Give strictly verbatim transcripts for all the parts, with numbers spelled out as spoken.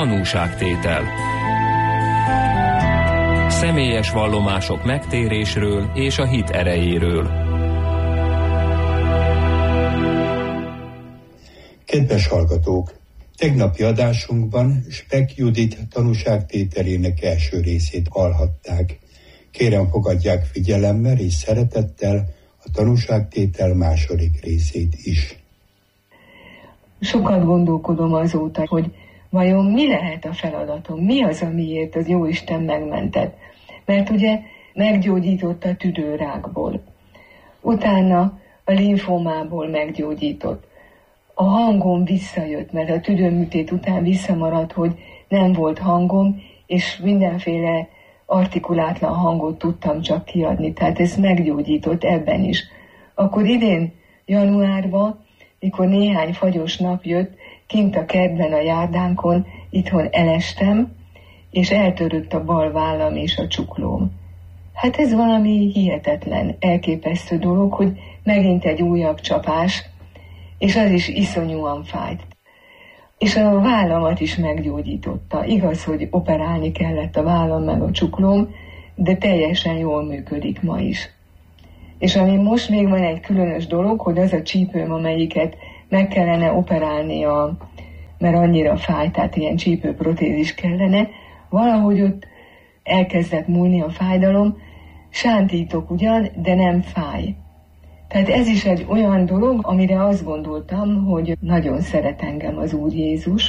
Tanúságtétel. Személyes vallomások megtérésről és a hit erejéről. Kedves hallgatók! Tegnapi adásunkban Speck Judit tanúságtételének első részét hallhatták. Kérem, fogadják figyelemmel és szeretettel a tanúságtétel második részét is. Sokat gondolkodom azóta, hogy vajon mi lehet a feladatom, mi az, amiért az Jóisten megmentett. Mert ugye meggyógyított a tüdőrákból, utána a limfómából meggyógyított. A hangom visszajött, mert a tüdőműtét után visszamaradt, hogy nem volt hangom, és mindenféle artikulátlan hangot tudtam csak kiadni. Tehát ez meggyógyított ebben is. Akkor idén, januárban, mikor néhány fagyos nap jött, kint a kertben a járdánkon, itthon elestem, és eltörött a bal vállam és a csuklóm. Hát ez valami hihetetlen, elképesztő dolog, hogy megint egy újabb csapás, és az is iszonyúan fájt. És a vállamat is meggyógyította. Igaz, hogy operálni kellett a vállam meg a csuklóm, de teljesen jól működik ma is. És ami most még van egy különös dolog, hogy az a csípőm, amelyiket meg kellene operálni, a, mert annyira fáj, tehát ilyen csípőprotézis kellene, valahogy ott elkezdett múlni a fájdalom, sántítok ugyan, de nem fáj. Tehát ez is egy olyan dolog, amire azt gondoltam, hogy nagyon szeret engem az Úr Jézus,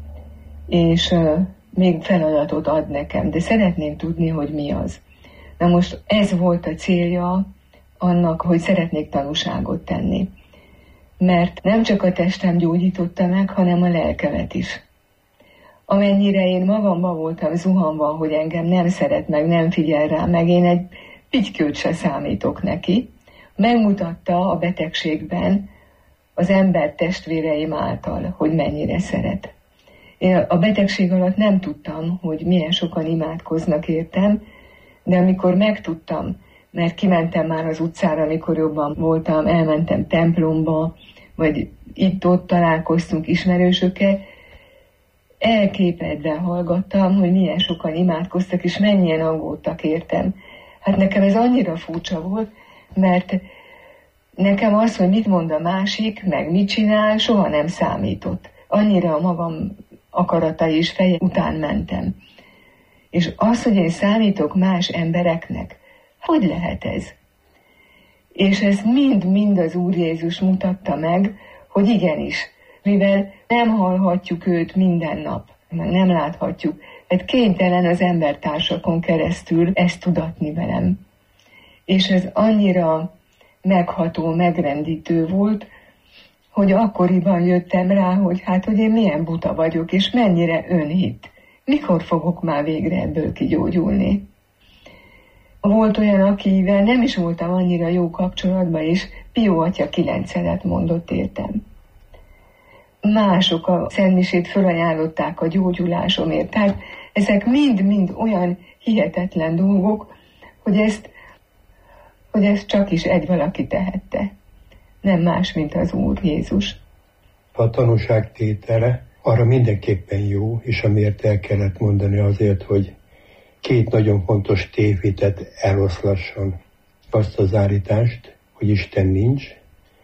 és uh, még feladatot ad nekem, de szeretném tudni, hogy mi az. Na most ez volt a célja annak, hogy szeretnék tanúságot tenni. Mert nem csak a testem gyógyította meg, hanem a lelkemet is. Amennyire én magamban voltam zuhanva, hogy engem nem szeret meg, nem figyel rá, meg én egy pitykőt se számítok neki, megmutatta a betegségben az ember testvéreim által, hogy mennyire szeret. Én a betegség alatt nem tudtam, hogy milyen sokan imádkoznak értem, de amikor megtudtam, mert kimentem már az utcára, amikor jobban voltam, elmentem templomba, vagy itt-ott találkoztunk ismerősökkel, elképedve hallgattam, hogy milyen sokan imádkoztak, és mennyien aggódtak értem. Hát nekem ez annyira furcsa volt, mert nekem az, hogy mit mond a másik, meg mit csinál, soha nem számított. Annyira a magam akaratai és feje után mentem. És az, hogy én számítok más embereknek, hogy lehet ez? És ez mind-mind az Úr Jézus mutatta meg, hogy igenis, mivel nem hallhatjuk őt minden nap, meg nem láthatjuk, mert kénytelen az embertársakon keresztül ezt tudatni velem. És ez annyira megható, megrendítő volt, hogy akkoriban jöttem rá, hogy hát, hogy én milyen buta vagyok, és mennyire önhit. Mikor fogok már végre ebből kigyógyulni? Volt olyan, akivel nem is voltam annyira jó kapcsolatban, és Pió atya kilencedet mondott értem. Mások a szentmisét fölajánlották a gyógyulásomért. Tehát ezek mind-mind olyan hihetetlen dolgok, hogy ezt, hogy ezt csak is egy valaki tehette. Nem más, mint az Úr Jézus. A tanúságtétele arra mindenképpen jó, és amiért el kellett mondani azért, hogy két nagyon fontos tévhitet eloszlasson. Azt az állítást, hogy Isten nincs,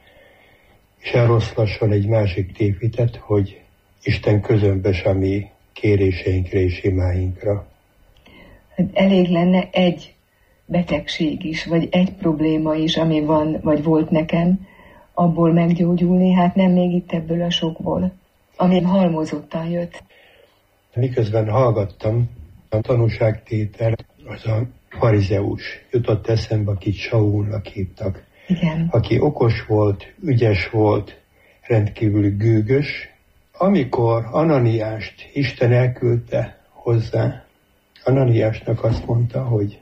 és eloszlasson egy másik tévhitet, hogy Isten közömbös a mi kéréseinkre és imáinkra. Hát elég lenne egy betegség is, vagy egy probléma is, ami van, vagy volt nekem, abból meggyógyulni, hát nem még itt ebből a sokból, ami halmozottan jött. Miközben hallgattam, a tanúságtétel, az a farizeus jutott eszembe, akit Saulnak hívtak. Igen. Aki okos volt, ügyes volt, rendkívül gőgös. Amikor Ananiást Isten elküldte hozzá, Ananiásnak azt mondta, hogy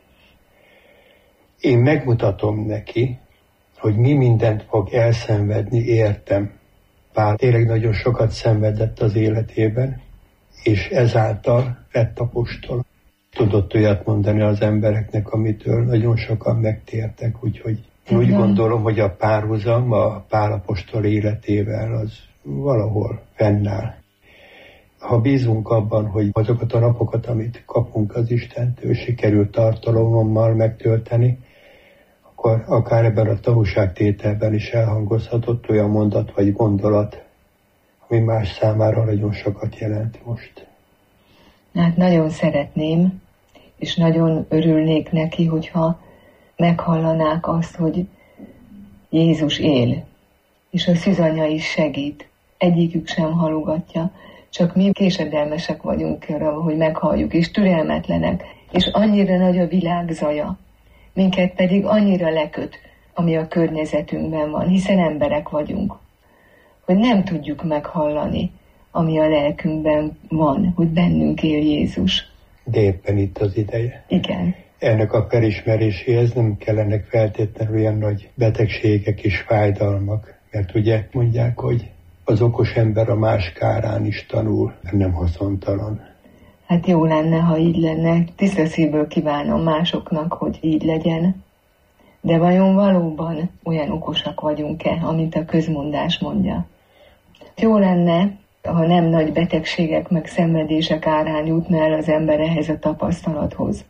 én megmutatom neki, hogy mi mindent fog elszenvedni, értem. Pál tényleg nagyon sokat szenvedett az életében, és ezáltal lett apostol. Tudott olyat mondani az embereknek, amitől nagyon sokan megtértek, úgyhogy úgy Igen. gondolom, hogy a párhuzam a Pál apostol életével az valahol fennáll. ha bízunk abban, hogy azokat a napokat, amit kapunk az Istentől, sikerül tartalommal megtölteni, akkor akár ebben a tanúságtételben is elhangozhatott olyan mondat vagy gondolat, ami más számára nagyon sokat jelent most. Hát nagyon szeretném, és nagyon örülnék neki, hogyha meghallanák azt, hogy Jézus él, és a szűzanya is segít. Egyikük sem halogatja, csak mi késedelmesek vagyunk arra, hogy meghalljuk, és türelmetlenek, és annyira nagy a világ zaja, minket pedig annyira leköt, ami a környezetünkben van, hiszen emberek vagyunk, hogy nem tudjuk meghallani, ami a lelkünkben van, hogy bennünk él Jézus. De éppen itt az ideje. Igen. Ennek a felismeréséhez nem kellenek feltétlenül olyan nagy betegségek és fájdalmak, mert ugye mondják, hogy az okos ember a más kárán is tanul, nem haszontalan. Hát jó lenne, ha így lenne. Tiszta szívből kívánom másoknak, hogy így legyen. De vajon valóban olyan okosak vagyunk-e, amit a közmondás mondja? Jó lenne, ha nem nagy betegségek meg szenvedések árán jutna el az ember ehhez a tapasztalathoz.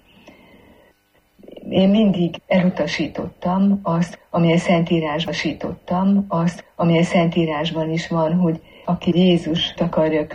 Én mindig elutasítottam azt, ami a Szentírásban sítottam, azt, ami a Szentírásban is van, hogy aki Jézust akarja